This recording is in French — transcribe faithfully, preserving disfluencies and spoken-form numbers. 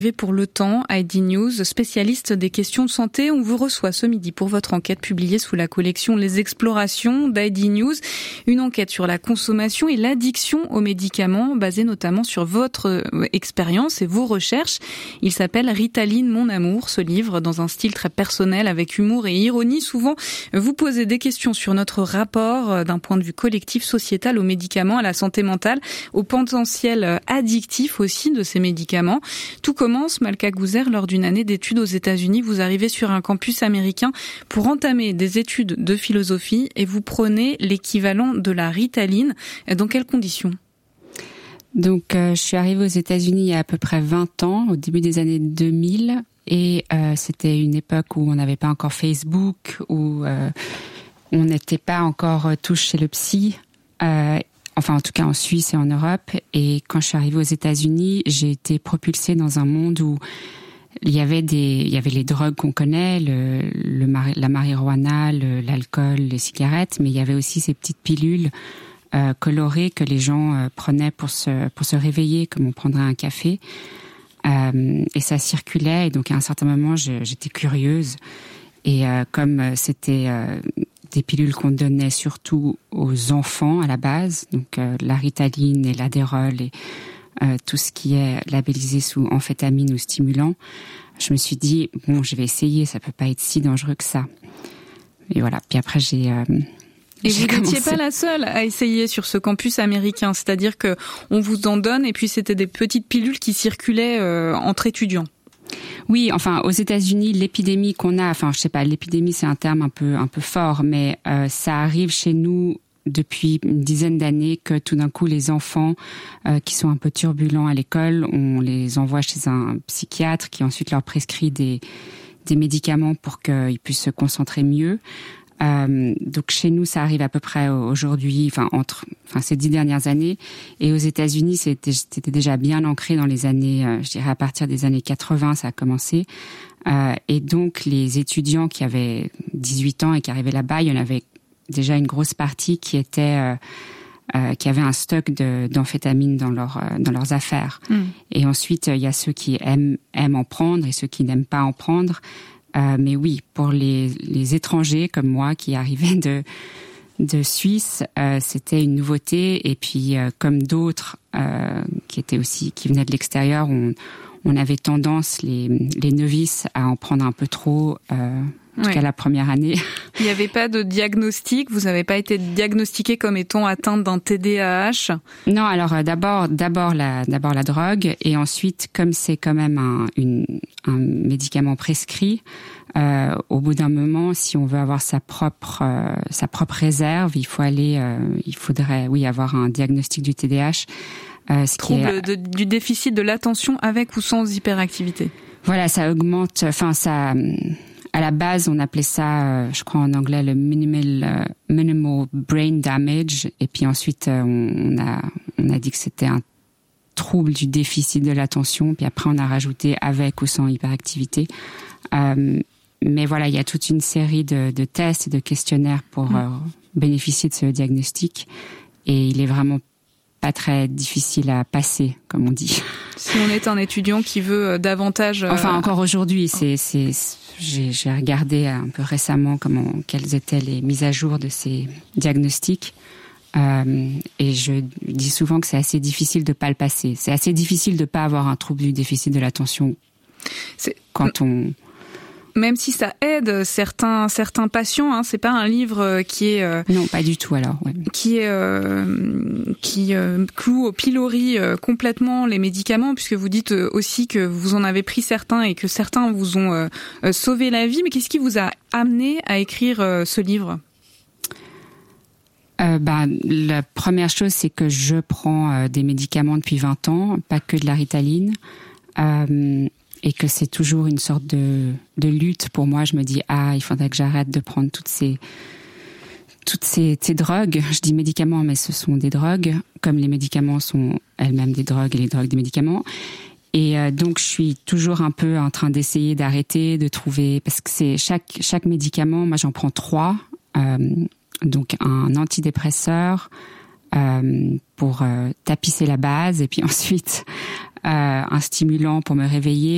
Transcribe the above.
Pour Le Temps, I D News, spécialiste des questions de santé, on vous reçoit ce midi pour votre enquête publiée sous la collection Les Explorations d'I D News, une enquête sur la consommation et l'addiction aux médicaments, basée notamment sur votre expérience et vos recherches. Il s'appelle Ritaline, mon amour, ce livre, dans un style très personnel, avec humour et ironie. Souvent, vous posez des questions sur notre rapport d'un point de vue collectif, sociétal, aux médicaments, à la santé mentale, au potentiel addictif aussi de ces médicaments. Tout comme Malka Gouzer, lors d'une année d'études aux États-Unis, vous arrivez sur un campus américain pour entamer des études de philosophie et vous prenez l'équivalent de la Ritaline. Dans quelles conditions ? Donc, euh, je suis arrivée aux États-Unis il y a à peu près vingt ans, au début des années deux mille, et euh, c'était une époque où on n'avait pas encore Facebook, où euh, on n'était pas encore tous chez le psy. Euh, Enfin, en tout cas en Suisse et en Europe. Et quand je suis arrivée aux États-Unis, j'ai été propulsée dans un monde où il y avait des, il y avait les drogues qu'on connaît, le, le la marijuana, le, l'alcool, les cigarettes, mais il y avait aussi ces petites pilules euh, colorées que les gens euh, prenaient pour se, pour se réveiller, comme on prendrait un café. Euh, et ça circulait. Et donc à un certain moment, je, j'étais curieuse. Et euh, comme c'était euh, des pilules qu'on donnait surtout aux enfants à la base, donc euh, la Ritaline et l'Adderall et euh, tout ce qui est labellisé sous amphétamine ou stimulant, je me suis dit, bon, je vais essayer, ça peut pas être si dangereux que ça. Et voilà, puis après j'ai... Euh, et j'ai vous n'étiez commencé... pas la seule à essayer sur ce campus américain, c'est-à-dire que on vous en donne et puis c'était des petites pilules qui circulaient euh, entre étudiants. Oui, enfin, aux États-Unis, l'épidémie qu'on a, enfin, je sais pas, l'épidémie, c'est un terme un peu, un peu fort, mais euh, ça arrive chez nous depuis une dizaine d'années que tout d'un coup, les enfants euh, qui sont un peu turbulents à l'école, on les envoie chez un psychiatre qui ensuite leur prescrit des, des médicaments pour qu'ils puissent se concentrer mieux. Euh, donc chez nous, ça arrive à peu près aujourd'hui, enfin entre, enfin ces dix dernières années. Et aux États-Unis, c'était, c'était déjà bien ancré dans les années, euh, je dirais à partir des années quatre-vingts, ça a commencé. Euh, et donc les étudiants qui avaient dix-huit ans et qui arrivaient là-bas, il y en avait déjà une grosse partie qui était, euh, euh, qui avait un stock de, d'amphétamine dans leur, euh, dans leurs affaires. Mm. Et ensuite, il y a ceux qui aiment, aiment en prendre et ceux qui n'aiment pas en prendre. Euh, mais oui, pour les, les étrangers comme moi qui arrivaient de, de Suisse, euh, c'était une nouveauté. Et puis, euh, comme d'autres euh, qui étaient aussi qui venaient de l'extérieur, on, on avait tendance, les, les novices, à en prendre un peu trop. Euh, En tout ouais. cas, la première année. Il n'y avait pas de diagnostic. Vous n'avez pas été diagnostiquée comme étant atteinte d'un T D A H? Non, alors euh, d'abord, d'abord la, d'abord la drogue, et ensuite, comme c'est quand même un, une, un médicament prescrit, euh, au bout d'un moment, si on veut avoir sa propre, euh, sa propre réserve, il faut aller, euh, il faudrait, oui, avoir un diagnostic du T D A H. Euh, ce Trouble qui est, de, du déficit de l'attention avec ou sans hyperactivité. Voilà, ça augmente. Enfin, ça. À la base, on appelait ça, euh, je crois en anglais, le minimal, euh, minimal brain damage. Et puis ensuite, euh, on, a, on a dit que c'était un trouble du déficit de l'attention. Puis après, on a rajouté avec ou sans hyperactivité. Euh, mais voilà, il y a toute une série de, de tests et de questionnaires pour euh, bénéficier de ce diagnostic. Et il est vraiment pas très difficile à passer, comme on dit. Si on est un étudiant qui veut davantage... Euh... Enfin, encore aujourd'hui, c'est... c'est, c'est J'ai, j'ai regardé un peu récemment comment, quelles étaient les mises à jour de ces diagnostics. Euh, et je dis souvent que c'est assez difficile de pas le passer. C'est assez difficile de pas avoir un trouble du déficit de l'attention c'est... quand on... Même si ça aide certains certains patients, hein, c'est pas un livre qui est euh, non pas du tout alors ouais. qui est euh, qui euh, cloue au pilori euh, complètement les médicaments, puisque vous dites euh, aussi que vous en avez pris certains et que certains vous ont euh, euh, sauvé la vie. Mais qu'est-ce qui vous a amené à écrire euh, ce livre? Euh, bah, la première chose, c'est que je prends euh, des médicaments depuis vingt ans, pas que de la Ritaline. Euh, et que c'est toujours une sorte de, de lutte pour moi. Je me dis, ah, il faudrait que j'arrête de prendre toutes ces, toutes ces, ces drogues. Je dis médicaments, mais ce sont des drogues, comme les médicaments sont elles-mêmes des drogues et les drogues des médicaments. Et euh, donc, je suis toujours un peu en train d'essayer d'arrêter, de trouver, parce que c'est chaque, chaque médicament, moi j'en prends trois, euh, donc un antidépresseur, euh, pour euh, tapisser la base, et puis ensuite, euh, un stimulant pour me réveiller,